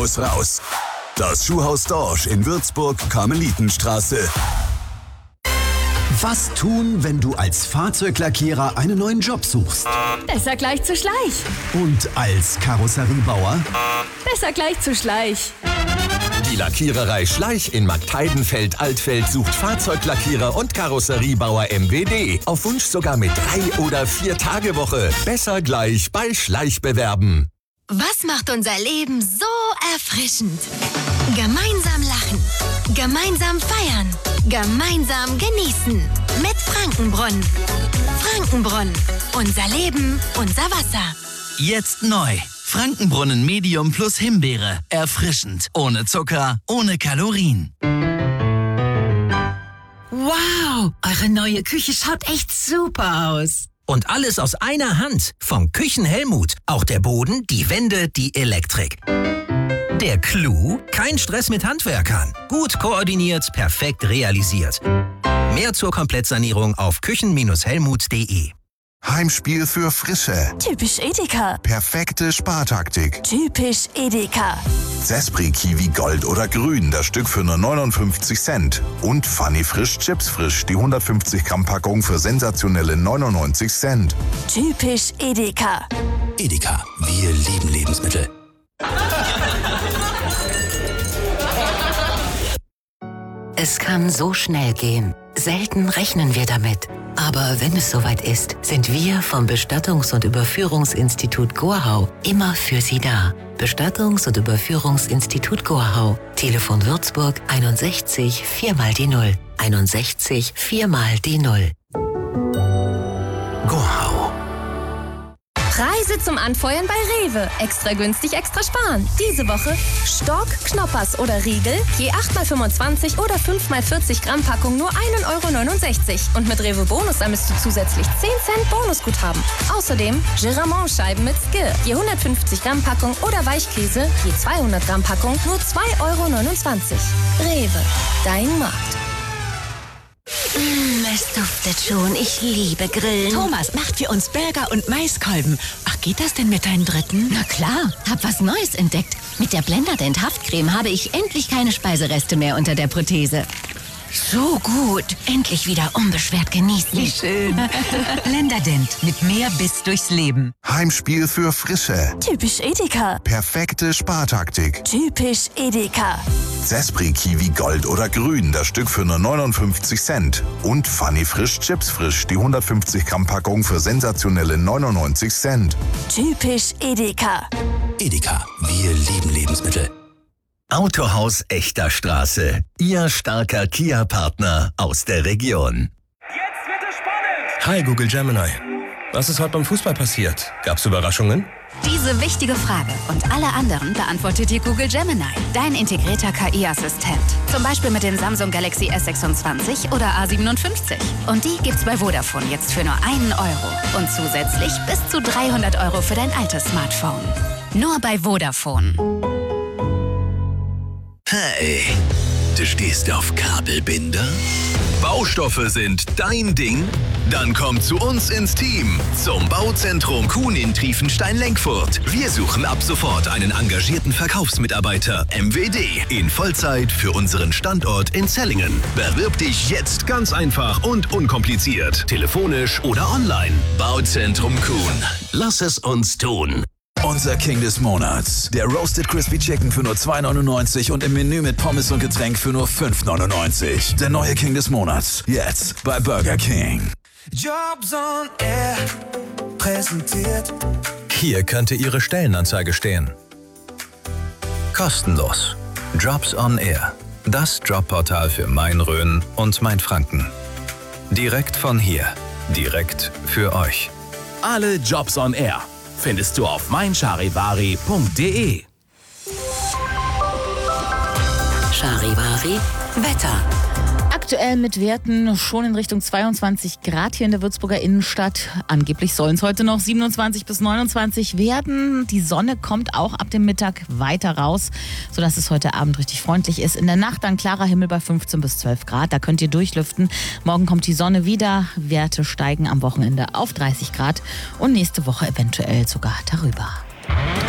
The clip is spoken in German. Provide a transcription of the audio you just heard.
Muss raus. Das Schuhhaus Dorsch in Würzburg, Karmelitenstraße. Was tun, wenn du als Fahrzeuglackierer einen neuen Job suchst? Besser gleich zu Schleich. Und als Karosseriebauer? Besser gleich zu Schleich. Die Lackiererei Schleich in Marktheidenfeld-Altfeld sucht Fahrzeuglackierer und Karosseriebauer MWD. Auf Wunsch sogar mit 3- oder 4-Tage-Woche. Besser gleich bei Schleich bewerben. Was macht unser Leben so erfrischend? Gemeinsam lachen, gemeinsam feiern, gemeinsam genießen. Mit Frankenbrunnen. Frankenbrunnen. Unser Leben, unser Wasser. Jetzt neu. Frankenbrunnen Medium plus Himbeere. Erfrischend. Ohne Zucker, ohne Kalorien. Wow, eure neue Küche schaut echt super aus. Und alles aus einer Hand. Vom Küchenhelmut. Auch der Boden, die Wände, die Elektrik. Der Clou? Kein Stress mit Handwerkern. Gut koordiniert, perfekt realisiert. Mehr zur Komplettsanierung auf küchen-helmut.de. Heimspiel für Frische. Typisch Edeka. Perfekte Spartaktik. Typisch Edeka. Zespri Kiwi Gold oder Grün, das Stück für nur 59 Cent. Und Funny Frisch Chips Frisch, die 150 Gramm Packung für sensationelle 99 Cent. Typisch Edeka. Edeka, wir lieben Lebensmittel. Es kann so schnell gehen. Selten rechnen wir damit. Aber wenn es soweit ist, sind wir vom Bestattungs- und Überführungsinstitut Gorhau immer für Sie da. Bestattungs- und Überführungsinstitut Gorhau. Telefon Würzburg 61 4 die 0. 61 4 die 0. Gorhau. Preise zum Anfeuern bei Rewe. Extra günstig, extra sparen. Diese Woche Stork, Knoppers oder Riegel, je 8x25 oder 5x40 Gramm Packung nur 1,69 €. Und mit Rewe Bonus ermisst du zusätzlich 10 Cent Bonusguthaben. Außerdem Giramont-Scheiben mit Skir, je 150 Gramm Packung oder Weichkäse, je 200 Gramm Packung nur 2,29 €. Rewe, dein Markt. Es duftet schon. Ich liebe Grillen. Thomas macht für uns Burger und Maiskolben. Ach, geht das denn mit deinen Dritten? Na klar, hab was Neues entdeckt. Mit der Blenderdent Haftcreme habe ich endlich keine Speisereste mehr unter der Prothese. So gut. Endlich wieder unbeschwert genießen. Wie schön. Blenderdent mit mehr Biss durchs Leben. Heimspiel für Frische. Typisch Edeka. Perfekte Spartaktik. Typisch Edeka. Zespri Kiwi Gold oder Grün, das Stück für nur 59 Cent. Und Funny Frisch Chips Frisch, die 150 Gramm Packung für sensationelle 99 Cent. Typisch Edeka. Edeka, wir lieben Lebensmittel. Autohaus Echter Straße. Ihr starker Kia-Partner aus der Region. Jetzt wird es spannend! Hi Google Gemini. Was ist heute beim Fußball passiert? Gab's Überraschungen? Diese wichtige Frage und alle anderen beantwortet dir Google Gemini, dein integrierter KI-Assistent. Zum Beispiel mit dem Samsung Galaxy S26 oder A57. Und die gibt's bei Vodafone jetzt für nur 1 €. Und zusätzlich bis zu 300 € für dein altes Smartphone. Nur bei Vodafone. Hey, du stehst auf Kabelbinder? Baustoffe sind dein Ding? Dann komm zu uns ins Team, zum Bauzentrum Kuhn in Triefenstein-Lenkfurt. Wir suchen ab sofort einen engagierten Verkaufsmitarbeiter, MWD, in Vollzeit für unseren Standort in Zellingen. Bewirb dich jetzt ganz einfach und unkompliziert, telefonisch oder online. Bauzentrum Kuhn. Lass es uns tun. Unser King des Monats. Der Roasted Crispy Chicken für nur 2,99 und im Menü mit Pommes und Getränk für nur 5,99. Der neue King des Monats. Jetzt bei Burger King. Jobs on Air präsentiert. Hier könnte Ihre Stellenanzeige stehen. Kostenlos. Jobs on Air. Das Jobportal für Main-Rhön und Main-Franken. Direkt von hier. Direkt für euch. Alle Jobs on Air findest du auf meincharivari.de. Charivari Wetter. Aktuell mit Werten schon in Richtung 22 Grad hier in der Würzburger Innenstadt. Angeblich sollen es heute noch 27 bis 29 werden. Die Sonne kommt auch ab dem Mittag weiter raus, sodass es heute Abend richtig freundlich ist. In der Nacht dann klarer Himmel bei 15 bis 12 Grad. Da könnt ihr durchlüften. Morgen kommt die Sonne wieder. Werte steigen am Wochenende auf 30 Grad und nächste Woche eventuell sogar darüber.